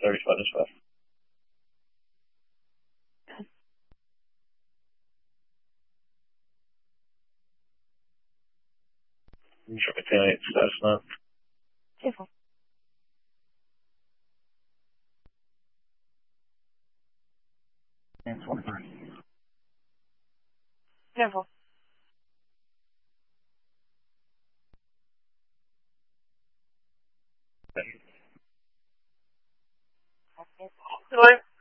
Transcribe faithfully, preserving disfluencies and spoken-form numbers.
thirty-five is fine. Sure, maintain status now. Careful. And twenty-three. Careful. Thank you. Door.